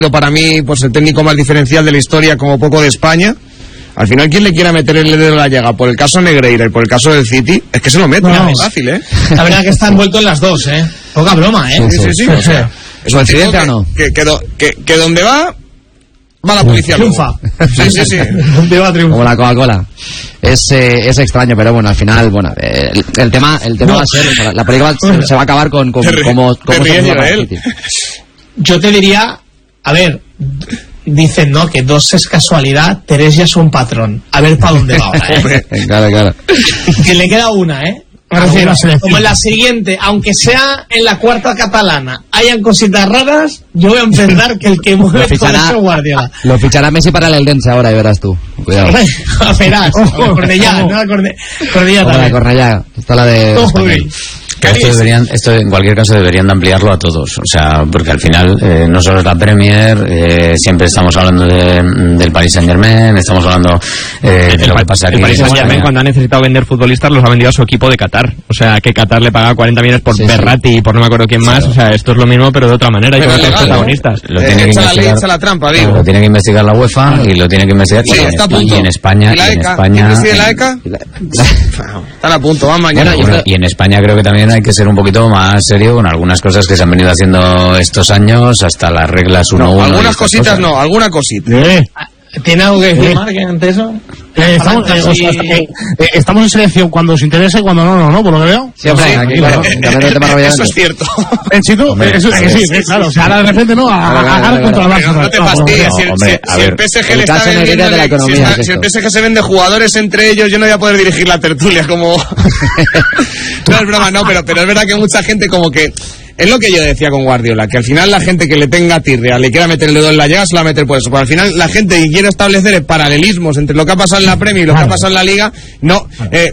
para mí, pues el técnico más diferencial de la historia, como poco de España. Al final, quien le quiera meter el dedo en la llaga por el caso Negreira y por el caso del City, es que se lo mete, es fácil, ¿eh? La verdad que está envuelto en las dos, ¿eh? Poca broma, ¿eh? Sí. O sea, ¿es un accidente o no? Que donde va la policía. Triunfa. Sí. Donde va triunfa. Como la Coca-Cola. Es extraño, pero bueno, al final, el tema va a ser, la película se va a acabar con cómo Yo te diría, a ver, dicen, ¿no? Que dos es casualidad, tres ya es un patrón. A ver para dónde va ahora, ¿eh? Claro. Que le queda una, ¿eh? Como en la siguiente, aunque sea en la cuarta catalana, hayan cositas raras, yo voy a enfrentar que el que mueve todo eso es Guardiola. Lo fichará Messi para el Eldense ahora y verás tú. Cuidado. Verás, Cornellá Cornellá. Está la de... Esto en cualquier caso deberían de ampliarlo a todos, o sea, porque al final no solo es la Premier, siempre estamos hablando del Paris Saint-Germain, estamos hablando de lo que pasa aquí. El Paris Saint-Germain, cuando ha necesitado vender futbolistas, los ha vendido a su equipo de Qatar, o sea, que Qatar le paga 40 millones por Berratti y por no me acuerdo quién más, o sea, esto es lo mismo pero de otra manera, hay que meter protagonistas. Lo tiene que investigar, la trampa, digo. Lo tiene que investigar la UEFA y lo tiene que investigar y en España. ¿Quién decide la ECA? Están a punto, van mañana. Y en España creo que también hay que ser un poquito más serio con algunas cosas que se han venido haciendo estos años, hasta las reglas 1-1. Algunas cositas no, alguna cosita. ¿Tiene algo que decir, Marc, ante eso? Estamos en selección cuando os interesa y cuando no, por lo que veo. Sí, hombre, aquí, claro. Eso es cierto. Chico, eso es que sí, claro. O sea, ahora de repente ahora contra la Barça. No te fastidies. Si el PSG le está vendiendo, si el PSG se vende jugadores entre ellos, yo no voy a poder dirigir la tertulia como... No es broma, no, pero es verdad que mucha gente como que... Es lo que yo decía con Guardiola, que al final la gente que le tenga tirria, le quiera meter el dedo en la llaga, se la va a meter por eso. Pero al final la gente que quiere establecer paralelismos entre lo que ha pasado en la Premier y lo que ha pasado en la Liga, no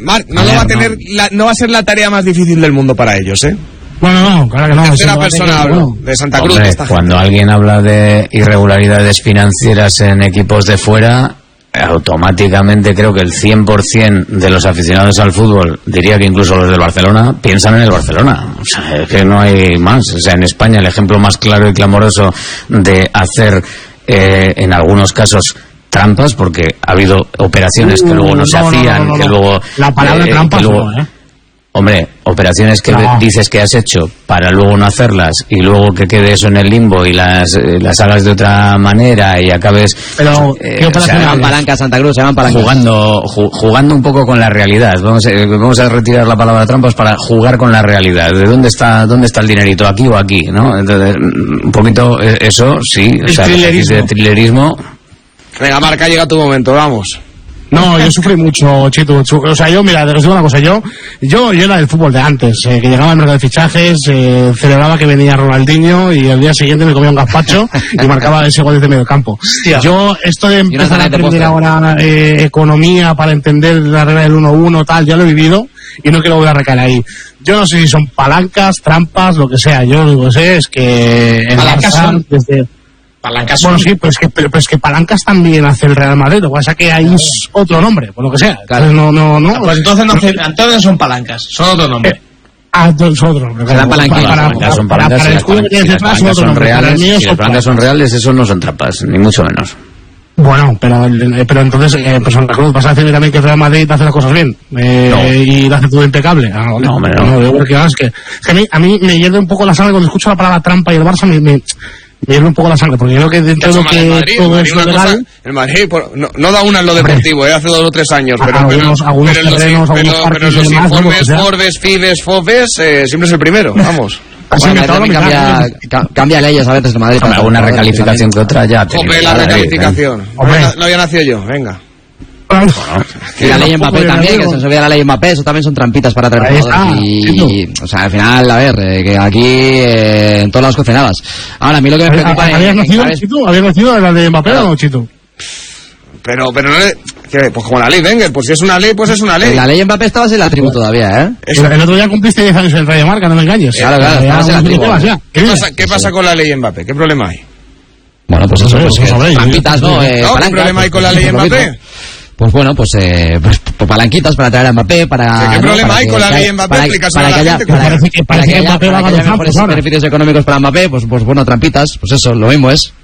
va a ser la tarea más difícil del mundo para ellos, ¿eh? Bueno, claro que no. Tercera persona hablo, de Santa Cruz. Hombre, cuando alguien habla de irregularidades financieras en equipos de fuera, automáticamente creo que el 100% de los aficionados al fútbol, diría que incluso los del Barcelona, piensan en el Barcelona. O sea, es que no hay más. O sea, en España el ejemplo más claro y clamoroso de hacer en algunos casos trampas, porque ha habido operaciones que luego no se hacían, que luego... La palabra trampas Hombre, operaciones que dices que has hecho para luego no hacerlas y luego que quede eso en el limbo y las hagas de otra manera y acabes... Pero, ¿qué operaciones? Se llaman palancas, Santa Cruz, se llaman palancas. Jugando un poco con la realidad. Vamos a retirar la palabra trampas para jugar con la realidad. ¿De dónde está el dinerito? ¿Aquí o aquí? ¿No? Entonces, un poquito eso, sí. O sea, el thrillerismo. Venga, Marca, llega tu momento, vamos. No, yo sufrí mucho, Chito. O sea, yo, mira, te digo una cosa. Yo era del fútbol de antes, que llegaba al mercado de fichajes, celebraba que venía Ronaldinho y el día siguiente me comía un gazpacho y marcaba ese gol desde medio campo. Hostia. Yo, esto de empezar a aprender ahora economía para entender la regla del 1-1, tal, ya lo he vivido y no quiero volver a recaer ahí. Yo no sé si son palancas, trampas, lo que sea. Yo lo que sé es que en palancas son desde... Palancas bueno, sí, pero es que palancas también hace el Real Madrid, lo que pasa es que hay otro nombre, por lo que sea. Claro. No. Pues entonces no son palancas, son otro nombre. Son otro nombre. Serán palanquas. Son palancas. Si las palancas son reales, eso no son trampas, ni mucho menos. Bueno, pero entonces, Santa Cruz, vas a decirme también que el Real Madrid hace las cosas bien y lo hace todo impecable. No, yo creo que a mí me hierve un poco la sangre cuando escucho la palabra trampa y el Barça me hierve un poco la sangre, porque yo creo que dentro de lo que todo es legal... El Madrid no da una en lo deportivo, hace 2 o 3 años, pero algunos terrenos, algunos parques los demás, informes Forbes, Fibes, Fobes, siempre es el primero, vamos. Cambia leyes a veces de Madrid. Para alguna recalificación que otra ya. La recalificación. No había nacido yo, venga. Y la ley Mbappé también, que se subía la ley Mbappé, eso también son trampitas para traer jugadores. Y o sea, al final, a ver, que aquí en todas las cocinadas. Ahora, a mí lo que me preocupa es... ¿Habías nacido, Chito? ¿Habías nacido en la de Mbappé o no, Chito? Pero no, pues como la ley Wenger, pues si es una ley, pues es una ley. La ley Mbappé estaba en la tribu todavía, ¿eh? El otro día cumpliste 10 años en el Radio Marca, no me engañes. Claro, estabas en la tribu. ¿Qué pasa con la ley Mbappé? ¿Qué problema hay? Bueno, pues eso, trampitas, ¿no? ¿Qué problema hay con la ley Mbappé? Pues bueno, pues palanquitas para traer a Mbappé, para... ¿Qué problema hay con la ley Mbappé? Para que haya mejores beneficios económicos para Mbappé, pues bueno, trampitas, pues eso, lo mismo es.